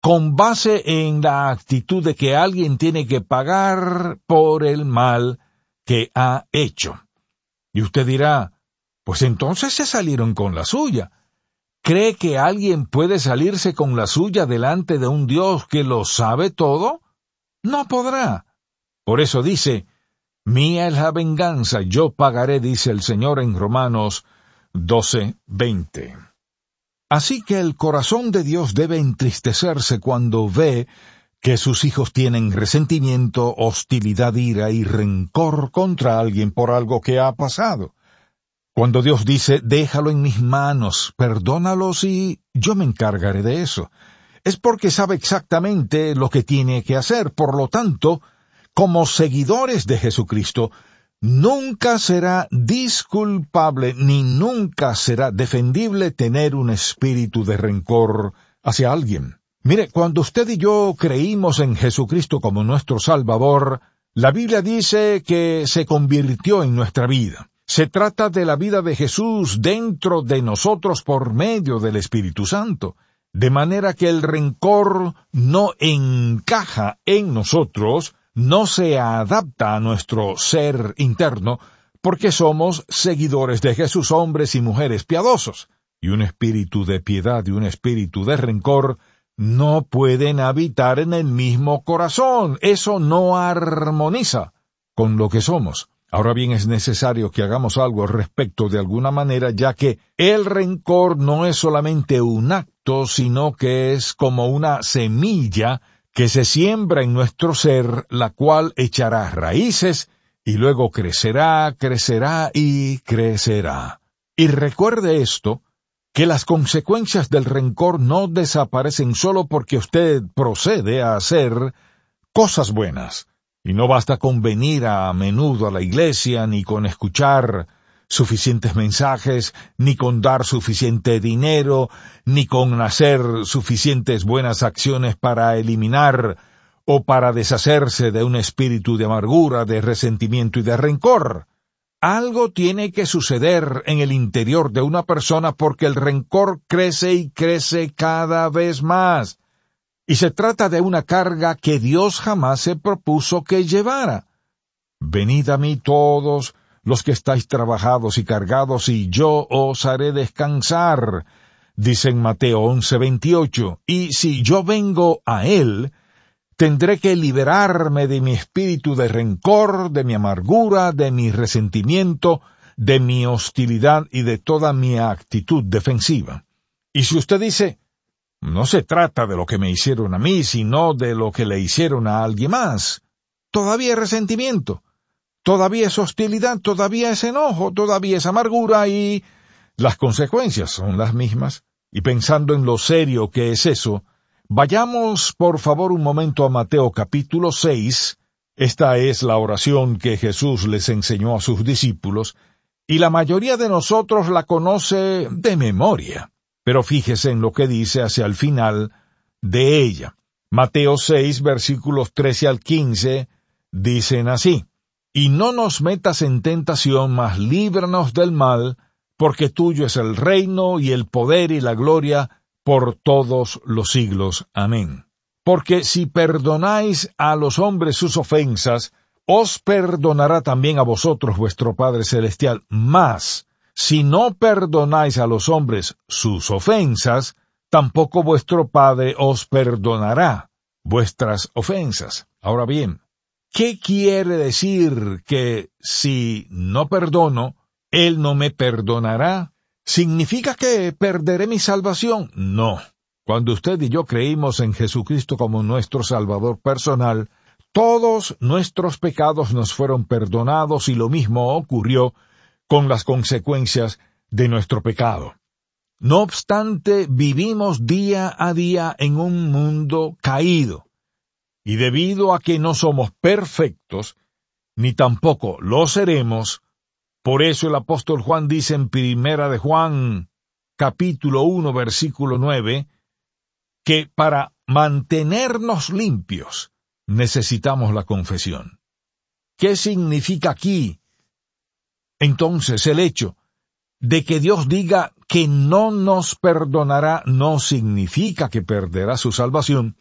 con base en la actitud de que alguien tiene que pagar por el mal que ha hecho. Y usted dirá, pues entonces se salieron con la suya. ¿Cree que alguien puede salirse con la suya delante de un Dios que lo sabe todo? No podrá. Por eso dice, mía es la venganza, yo pagaré, dice el Señor en Romanos 12:20. Así que el corazón de Dios debe entristecerse cuando ve que sus hijos tienen resentimiento, hostilidad, ira y rencor contra alguien por algo que ha pasado. Cuando Dios dice, déjalo en mis manos, perdónalos y yo me encargaré de eso, es porque sabe exactamente lo que tiene que hacer. Por lo tanto, como seguidores de Jesucristo, nunca será disculpable ni nunca será defendible tener un espíritu de rencor hacia alguien. Mire, cuando usted y yo creímos en Jesucristo como nuestro Salvador, la Biblia dice que se convirtió en nuestra vida. Se trata de la vida de Jesús dentro de nosotros por medio del Espíritu Santo, de manera que el rencor no encaja en nosotros, no se adapta a nuestro ser interno, porque somos seguidores de Jesús, hombres y mujeres piadosos, y un espíritu de piedad y un espíritu de rencor no pueden habitar en el mismo corazón. Eso no armoniza con lo que somos. Ahora bien, es necesario que hagamos algo al respecto de alguna manera, ya que el rencor no es solamente un acto, sino que es como una semilla que se siembra en nuestro ser, la cual echará raíces y luego crecerá, crecerá y crecerá. Y recuerde esto, que las consecuencias del rencor no desaparecen solo porque usted procede a hacer cosas buenas. Y no basta con venir a menudo a la iglesia, ni con escuchar suficientes mensajes, ni con dar suficiente dinero, ni con hacer suficientes buenas acciones para eliminar o para deshacerse de un espíritu de amargura, de resentimiento y de rencor. Algo tiene que suceder en el interior de una persona porque el rencor crece y crece cada vez más. Y se trata de una carga que Dios jamás se propuso que llevara. Venid a mí todos los que estáis trabajados y cargados, y yo os haré descansar, dice en Mateo 11:28. Y si yo vengo a Él, tendré que liberarme de mi espíritu de rencor, de mi amargura, de mi resentimiento, de mi hostilidad y de toda mi actitud defensiva. Y si usted dice, no se trata de lo que me hicieron a mí, sino de lo que le hicieron a alguien más, todavía es resentimiento, todavía es hostilidad, todavía es enojo, todavía es amargura y las consecuencias son las mismas. Y pensando en lo serio que es eso, vayamos por favor un momento a Mateo capítulo 6. Esta es la oración que Jesús les enseñó a sus discípulos, y la mayoría de nosotros la conoce de memoria. Pero fíjese en lo que dice hacia el final de ella. Mateo 6, versículos 13 al 15, dicen así: Y no nos metas en tentación, mas líbranos del mal, porque tuyo es el reino y el poder y la gloria por todos los siglos. Amén. Porque si perdonáis a los hombres sus ofensas, os perdonará también a vosotros vuestro Padre Celestial. Mas, si no perdonáis a los hombres sus ofensas, tampoco vuestro Padre os perdonará vuestras ofensas. Ahora bien, ¿qué quiere decir que si no perdono, Él no me perdonará? ¿Significa que perderé mi salvación? No. Cuando usted y yo creímos en Jesucristo como nuestro Salvador personal, todos nuestros pecados nos fueron perdonados y lo mismo ocurrió con las consecuencias de nuestro pecado. No obstante, vivimos día a día en un mundo caído, y debido a que no somos perfectos, ni tampoco lo seremos, por eso el apóstol Juan dice en Primera de Juan, capítulo 1, versículo 9, que para mantenernos limpios necesitamos la confesión. ¿Qué significa aquí entonces el hecho de que Dios diga que no nos perdonará no significa que perderá su salvación,